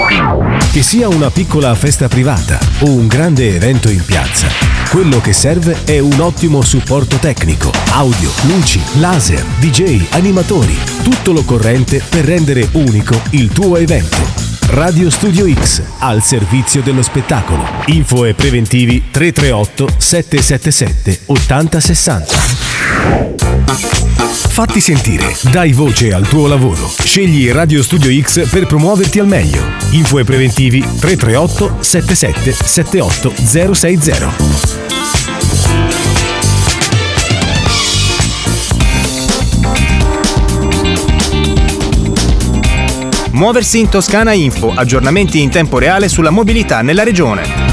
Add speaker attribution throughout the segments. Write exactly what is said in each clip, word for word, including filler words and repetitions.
Speaker 1: Che sia una piccola festa privata o un grande evento in piazza, quello che serve è un ottimo supporto tecnico, audio, luci, laser, D J, animatori, tutto l'occorrente per rendere unico il tuo evento. Radio Studio X, al servizio dello spettacolo. Info e preventivi tre tre otto sette sette sette otto zero sei zero. Fatti sentire, dai voce al tuo lavoro. Scegli Radio Studio X per promuoverti al meglio. Info e preventivi tre tre otto sette sette sette otto zero sei zero.
Speaker 2: Muoversi in Toscana Info, aggiornamenti in tempo reale sulla mobilità nella regione.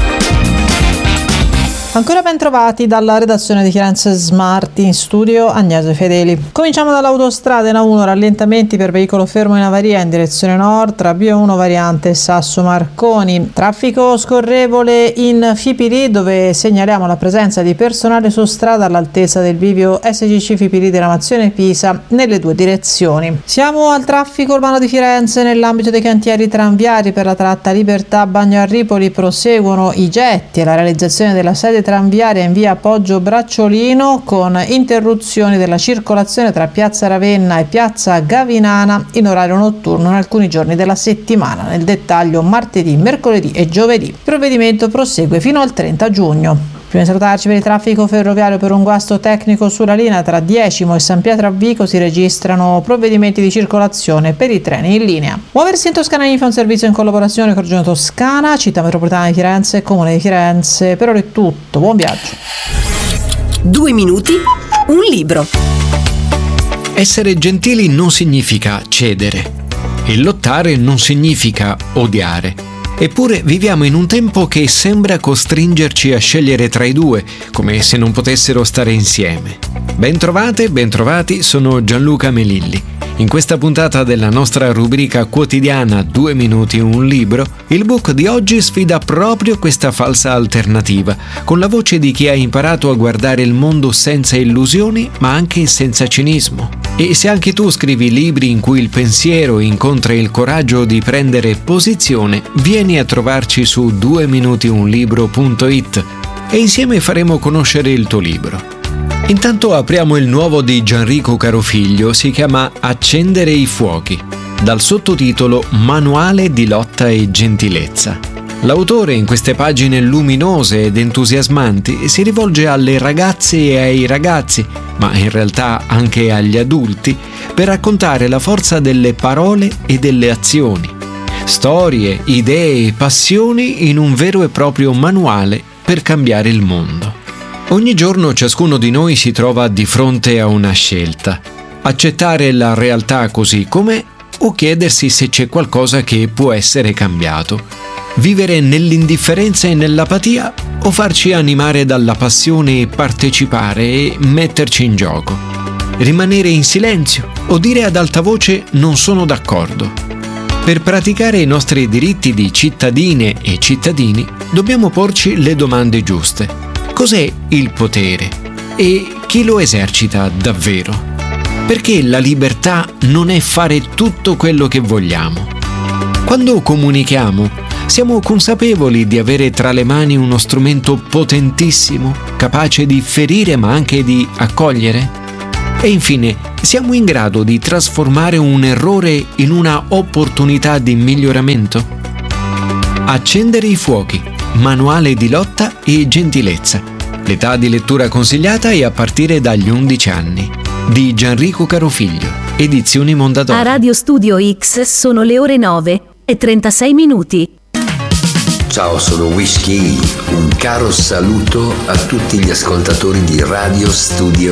Speaker 3: Ancora ben trovati dalla redazione di Firenze Smart, in studio Agnese Fedeli. Cominciamo dall'autostrada in A uno, rallentamenti per veicolo fermo in avaria in direzione nord tra B uno variante Sasso Marconi. Traffico scorrevole in Fipili, dove segnaliamo la presenza di personale su strada all'altezza del bivio S C C Fipili della Nazione Pisa nelle due direzioni. Siamo al traffico urbano di Firenze. Nell'ambito dei cantieri tranviari per la tratta Libertà Bagno a Ripoli proseguono i getti e la realizzazione della sede tranviaria in via Poggio Bracciolino, con interruzioni della circolazione tra piazza Ravenna e piazza Gavinana in orario notturno in alcuni giorni della settimana. Nel dettaglio martedì, mercoledì e giovedì. Il provvedimento prosegue fino al trenta giugno. Prima di salutarci, per il traffico ferroviario, per un guasto tecnico sulla linea tra Diecimo e San Pietro a Vico si registrano provvedimenti di circolazione per i treni in linea. Muoversi in Toscana Info è un servizio in collaborazione con Regione Toscana, Città Metropolitana di Firenze e Comune di Firenze. Per ora è tutto, buon viaggio.
Speaker 4: Due minuti, un libro.
Speaker 5: Essere gentili non significa cedere e lottare non significa odiare. Eppure viviamo in un tempo che sembra costringerci a scegliere tra i due, come se non potessero stare insieme. Bentrovate, bentrovati, sono Gianluca Melilli. In questa puntata della nostra rubrica quotidiana Due minuti un libro, il book di oggi sfida proprio questa falsa alternativa, con la voce di chi ha imparato a guardare il mondo senza illusioni, ma anche senza cinismo. E se anche tu scrivi libri in cui il pensiero incontra il coraggio di prendere posizione, vieni a trovarci su due minuti un libro punto it e insieme faremo conoscere il tuo libro. Intanto apriamo il nuovo di Gianrico Carofiglio, si chiama Accendere i fuochi, dal sottotitolo Manuale di lotta e gentilezza. L'autore, in queste pagine luminose ed entusiasmanti, si rivolge alle ragazze e ai ragazzi, ma in realtà anche agli adulti, per raccontare la forza delle parole e delle azioni. Storie, idee e passioni in un vero e proprio manuale per cambiare il mondo. Ogni giorno ciascuno di noi si trova di fronte a una scelta: accettare la realtà così com'è o chiedersi se c'è qualcosa che può essere cambiato. Vivere nell'indifferenza e nell'apatia o farci animare dalla passione e partecipare e metterci in gioco. Rimanere in silenzio o dire ad alta voce non sono d'accordo. Per praticare i nostri diritti di cittadine e cittadini dobbiamo porci le domande giuste. Cos'è il potere e chi lo esercita davvero? Perché la libertà non è fare tutto quello che vogliamo? Quando comunichiamo, siamo consapevoli di avere tra le mani uno strumento potentissimo, capace di ferire ma anche di accogliere? E infine, siamo in grado di trasformare un errore in una opportunità di miglioramento? Accendere i fuochi, manuale di lotta e gentilezza. L'età di lettura consigliata è a partire dagli undici anni. Di Gianrico Carofiglio, edizioni Mondadori.
Speaker 4: A Radio Studio X sono le ore nove e trentasei minuti.
Speaker 6: Ciao, sono Whisky. Un caro saluto a tutti gli ascoltatori di Radio Studio